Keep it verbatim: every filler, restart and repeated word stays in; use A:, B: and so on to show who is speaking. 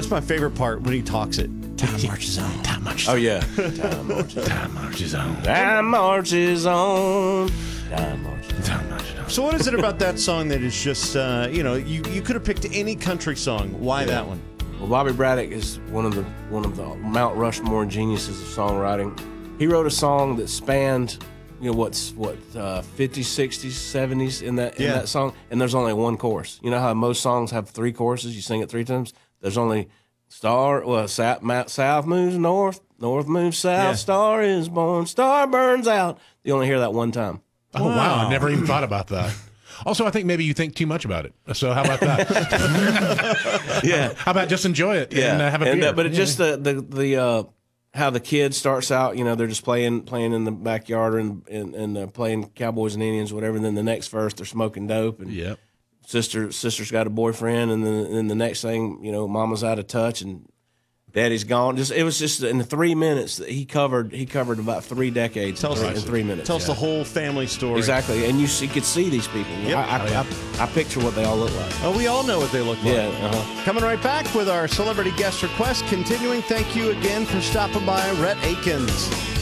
A: Here's my favorite part when he talks it.
B: Time marches on. Time marches
C: Oh,
B: on.
C: yeah.
B: Time marches, time marches on.
C: Time marches on. Time marches on.
B: Time marches on.
A: So what is it about that song that is just, uh, you know, you, you could have picked any country song. Why that one?
C: Well, Bobby Braddock is one of the one of the Mount Rushmore geniuses of songwriting. He wrote a song that spanned, you know, what's what uh, fifties, sixties, seventies in that in
A: Yeah.
C: that song, and there's only one chorus. You know how most songs have three choruses? You sing it three times. There's only star. Well, south, south moves north, north moves south.
A: Yeah.
C: Star is born, star burns out. You only hear that one time.
B: Oh, wow. I never even thought about that. Also, I think maybe you think too much about it. So how about that?
C: Yeah.
B: How about just enjoy it
C: Yeah,
B: and uh, have a
C: and,
B: beer?
C: uh, but it
B: Yeah.
C: just the the the uh, how the kid starts out. You know, they're just playing playing in the backyard and and, and uh, playing Cowboys and Indians, whatever. And then the next verse, they're smoking dope, and
B: Yep.
C: sister sister's got a boyfriend, and then and the next thing, you know, mama's out of touch and daddy's gone. Just it was just in the three minutes that he covered. He covered about three decades
A: Tell
C: in,
A: us-
C: three, in three minutes.
A: Tell us
C: Yeah.
A: the whole family story.
C: Exactly, and you, see, you could see these people.
A: Yep.
C: I, I,
B: Oh, yeah.
C: I, I picture what they all look like.
A: Oh, we all know what they look like.
C: Yeah. Uh-huh.
A: Coming right back with our celebrity guest request. Continuing, thank you again for stopping by, Rhett Akins.